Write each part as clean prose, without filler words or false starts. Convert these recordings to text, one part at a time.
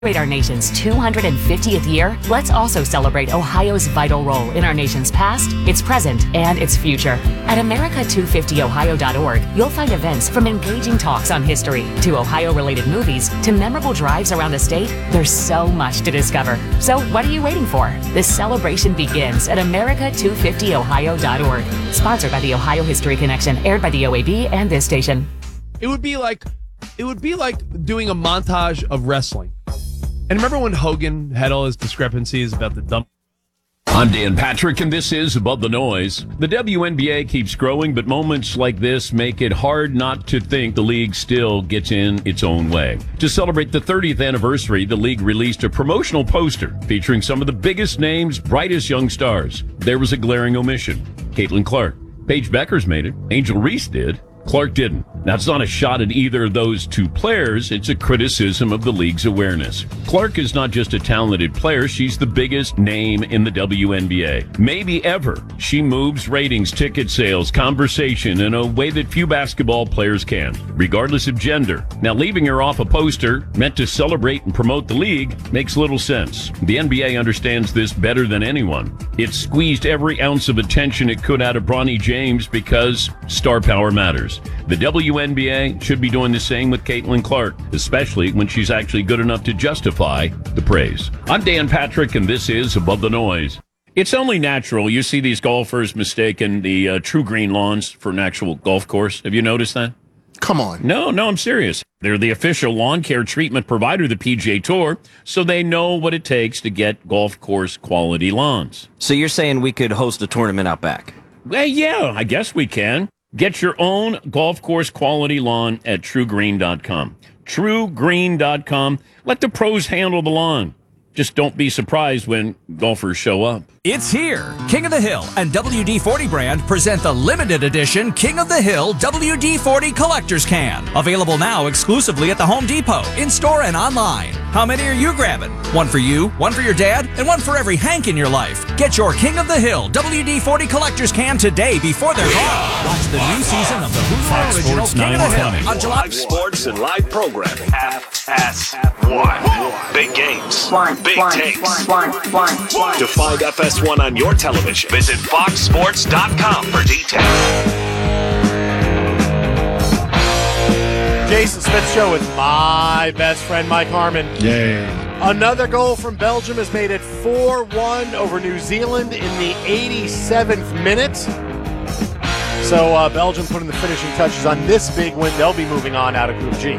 Our nation's 250th year, let's also celebrate Ohio's vital role in our nation's past, its present, and its future. At America250Ohio.org, you'll find events from engaging talks on history to Ohio-related movies to memorable drives around the state. There's so much to discover. So what are you waiting for? The celebration begins at America250Ohio.org. Sponsored by the Ohio History Connection, aired by the OAB and this station. It would be like doing a montage of wrestling. And remember when Hogan had all his discrepancies about the dump? I'm Dan Patrick, and this is Above the Noise. The WNBA keeps growing, but moments like this make it hard not to think the league still gets in its own way. To celebrate the 30th anniversary, the league released a promotional poster featuring some of the biggest names, brightest young stars. There was a glaring omission. Caitlin Clark. Paige Beckers made it. Angel Reese did. Clark didn't. Now, it's not a shot at either of those two players. It's a criticism of the league's awareness. Clark is not just a talented player. She's the biggest name in the WNBA. Maybe ever. She moves ratings, ticket sales, conversation in a way that few basketball players can, regardless of gender. Now, leaving her off a poster meant to celebrate and promote the league makes little sense. The NBA understands this better than anyone. It squeezed every ounce of attention it could out of Bronny James because star power matters. The WNBA should be doing the same with Caitlin Clark, especially when she's actually good enough to justify the praise. I'm Dan Patrick, and this is Above the Noise. It's only natural. You see these golfers mistaking the True Green lawns for an actual golf course. Have you noticed that? Come on. No, I'm serious. They're the official lawn care treatment provider of the PGA Tour, so they know what it takes to get golf course quality lawns. So you're saying we could host a tournament out back? Well, yeah, I guess we can. Get your own golf course quality lawn at TrueGreen.com. TrueGreen.com. Let the pros handle the lawn. Just don't be surprised when golfers show up. It's here. King of the Hill and WD-40 brand present the limited edition King of the Hill WD-40 Collector's Can. Available now exclusively at the Home Depot, in-store and online. How many are you grabbing? One for you, one for your dad, and one for every Hank in your life. Get your King of the Hill WD-40 Collector's Can today before they're gone. Watch the new season of the Hulu original King of the Hill on July. Live sports and live programming. FS1. Big games. Big takes. To find FS1 on your television, visit foxsports.com for details. Jason Smith Show with my best friend Mike Harmon. Yay. Another goal from Belgium has made it 4-1 over New Zealand in the 87th minute. So Belgium putting the finishing touches on this big win. They'll be moving on out of Group G.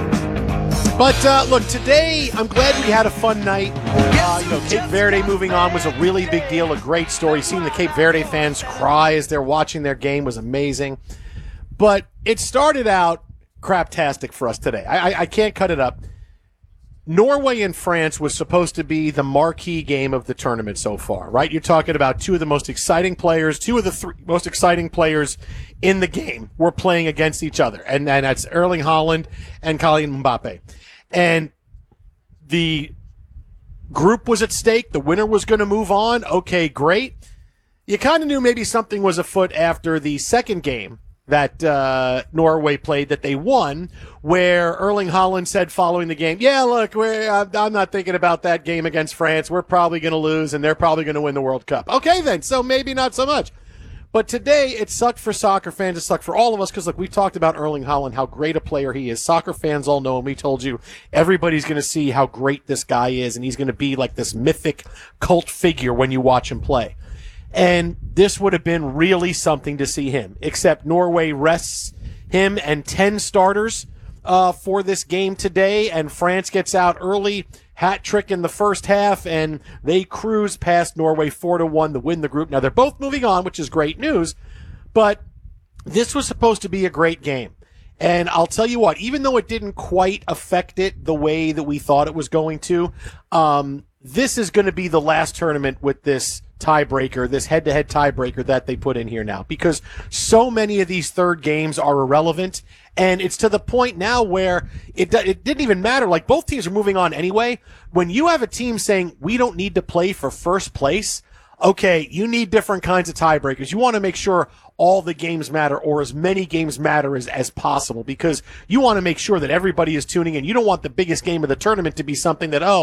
But look, today I'm glad we had a fun night. Cape Verde moving on was a really big deal, a great story. Seeing the Cape Verde fans cry as they're watching their game was amazing. But it started out craptastic for us today. I can't cut it up. Norway and France was supposed to be the marquee game of the tournament so far, right? You're talking about two of the most exciting players, two of the three most exciting players in the game were playing against each other. And that's Erling Haaland and Kylian Mbappe. And the group was at stake. The winner was going to move on. Okay, great. You kind of knew maybe something was afoot after the second game that Norway played that they won, where Erling Haaland said following the game, yeah, look, I'm not thinking about that game against France. We're probably going to lose, and they're probably going to win the World Cup. Okay, then, so maybe not so much. But today, it sucked for soccer fans. It sucked for all of us because, look, we've talked about Erling Haaland, how great a player he is. Soccer fans all know him. We told you everybody's going to see how great this guy is, and he's going to be like this mythic cult figure when you watch him play. And this would have been really something to see him, except Norway rests him and 10 starters for this game today, and France gets out early, hat trick in the first half, and they cruise past Norway 4-1 to win the group. Now, they're both moving on, which is great news, but this was supposed to be a great game. And I'll tell you what, even though it didn't quite affect it the way that we thought it was going to, this is going to be the last tournament with this tiebreaker, this head-to-head tiebreaker that they put in here now, because so many of these third games are irrelevant, and it's to the point now where it didn't even matter. Like, both teams are moving on anyway. When you have a team saying, we don't need to play for first place, okay, you need different kinds of tiebreakers. You want to make sure all the games matter, or as many games matter as possible, because you want to make sure that everybody is tuning in. You don't want the biggest game of the tournament to be something that,